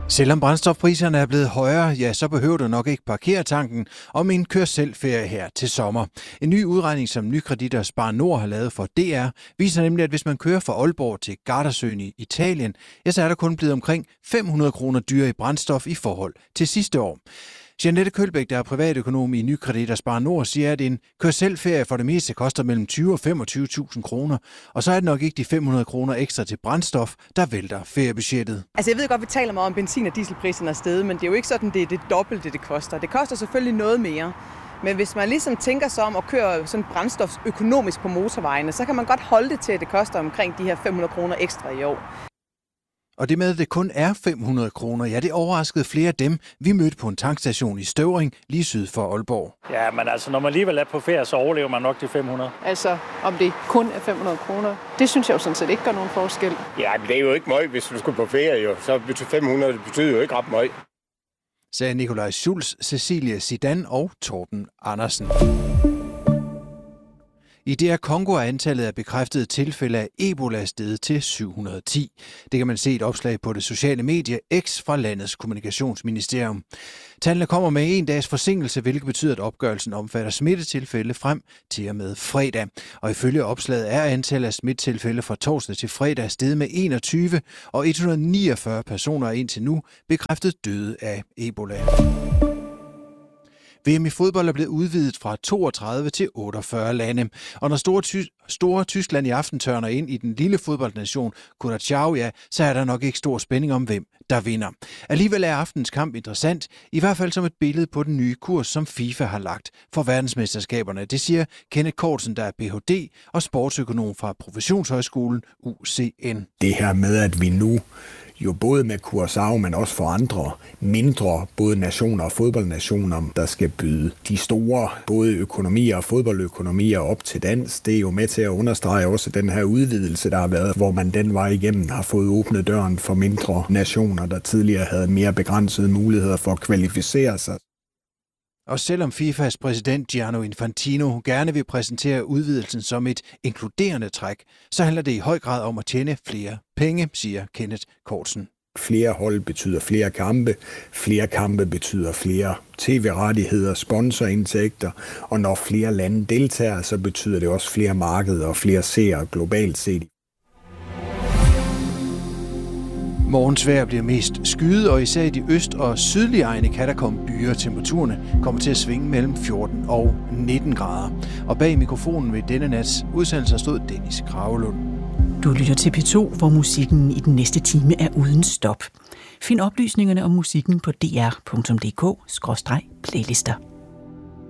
Selvom brændstofpriserne er blevet højere, ja, så behøver du nok ikke parkere tanken om en kør-selv-ferie her til sommer. En ny udregning, som Nykredit og Spar Nord har lavet for DR, viser nemlig, at hvis man kører fra Aalborg til Gardasøen i Italien, ja, så er der kun blevet omkring 500 kroner dyrere i brændstof i forhold til sidste år. Jeanette Kølbæk, der er privatøkonom i Nykredit og Spar Nord, siger, at en kør-selv-ferie for det meste koster mellem 20 og 25.000 kroner. Og så er det nok ikke de 500 kroner ekstra til brændstof, der vælter feriebudgettet. Altså jeg ved godt, vi taler meget om benzin- og dieselpriserne afsted, men det er jo ikke sådan, det er det dobbelte, det koster. Det koster selvfølgelig noget mere. Men hvis man ligesom tænker sig om at køre sådan brændstoføkonomisk på motorvejene, så kan man godt holde det til, at det koster omkring de her 500 kroner ekstra i år. Og det med, at det kun er 500 kroner, ja, det overraskede flere af dem, vi mødte på en tankstation i Støvring, lige syd for Aalborg. Ja, men altså, når man alligevel er på ferie, så overlever man nok de 500. Altså, om det kun er 500 kroner, det synes jeg jo sådan set ikke gør nogen forskel. Ja, men det er jo ikke meget, hvis du skulle på ferie, jo. Så 500 det betyder jo ikke ret meget. Sagde Nikolaj Schulz, Cecilie Zidane og Torben Andersen. I DR Congo er antallet af bekræftede tilfælde af Ebola steget til 710. Det kan man se et opslag på det sociale medie X fra landets kommunikationsministerium. Tallene kommer med en dags forsinkelse, hvilket betyder, at opgørelsen omfatter smittetilfælde frem til og med fredag. Og ifølge opslaget er antallet af smittetilfælde fra torsdag til fredag steget med 21, og 149 personer er indtil nu bekræftet døde af Ebola. VM i fodbold er blevet udvidet fra 32 til 48 lande. Og når store Tyskland i aften tørner ind i den lille fodboldnation Curaçao, ja, så er der nok ikke stor spænding om, hvem der vinder. Alligevel er aftens kamp interessant, i hvert fald som et billede på den nye kurs, som FIFA har lagt for verdensmesterskaberne. Det siger Kenneth Kortsen, der er Ph.D. og sportsøkonom fra Professionshøjskolen UCN. Det her med, at vi nu jo både med Curaçao, men også for andre mindre, både nationer og fodboldnationer, der skal byde de store, både økonomier og fodboldøkonomier op til dans. Det er jo med til at understrege også den her udvidelse, der har været, hvor man den vej igennem har fået åbnet døren for mindre nationer, der tidligere havde mere begrænsede muligheder for at kvalificere sig. Og selvom FIFAs præsident Gianni Infantino gerne vil præsentere udvidelsen som et inkluderende træk, så handler det i høj grad om at tjene flere penge, siger Kenneth Kortsen. Flere hold betyder flere kampe betyder flere tv-rettigheder, sponsorindtægter, og når flere lande deltager, så betyder det også flere markeder og flere seere globalt set. Morgens vejr bliver mest skyet, og især i de øst- og sydlige egne kan der komme byer. Temperaturerne kommer til at svinge mellem 14 og 19 grader. Og bag mikrofonen ved denne nats udsendelse stod Dennis Kragelund. Du lytter til P2, hvor musikken i den næste time er uden stop. Find oplysningerne om musikken på dr.dk/playlister.